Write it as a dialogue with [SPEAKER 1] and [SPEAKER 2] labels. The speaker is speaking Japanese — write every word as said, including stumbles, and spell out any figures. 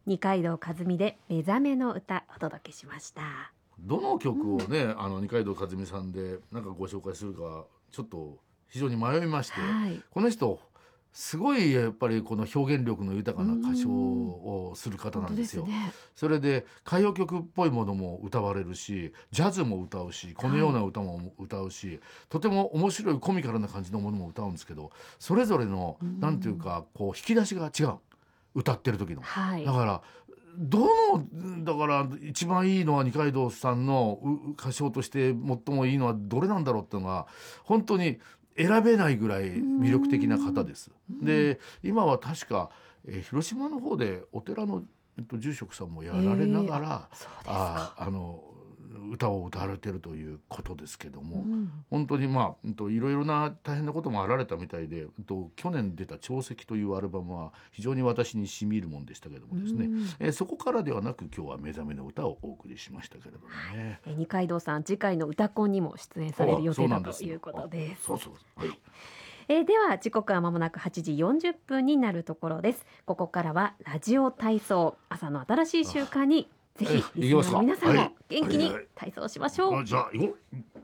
[SPEAKER 1] 二階堂和美で目覚めの歌お届けしました。
[SPEAKER 2] どの曲をね、うん、あの二階堂和美さんでなんかご紹介するかちょっと非常に迷いまして、はい、この人すごいやっぱりこの表現力の豊かな歌唱をする方なんですよ。ですね、それで歌謡曲っぽいものも歌われるし、ジャズも歌うし、このような歌も歌うし、はい、とても面白いコミカルな感じのものも歌うんですけど、それぞれのなんていうかこう引き出しが違う、歌ってる時の、はい、だからどのだから一番いいのは二階堂さんの歌唱として最もいいのはどれなんだろうっていうのが本当に選べないぐらい魅力的な方です。で今は確か、えー、広島の方でお寺の、えっと、住職さんもやられながら、えー、ああの歌を歌われてるということですけども、うん、本当にまあいろいろな大変なこともあられたみたいで、去年出た潮汐というアルバムは非常に私にしみ入るもんでしたけどもですね、うん、えー、そこからではなく今日は目覚めの歌をお送りしましたけれどもね、
[SPEAKER 1] はい、二階堂さん次回の歌コンにも出演される予定だということです。
[SPEAKER 2] そうそう、はい、
[SPEAKER 1] えー、では時刻はまもなくはちじよんじゅっぷんになるところです。ここからはラジオ体操、朝の新しい習慣にぜひリスナーの皆さんも元気に体操しましょう。
[SPEAKER 2] じゃあ行こう。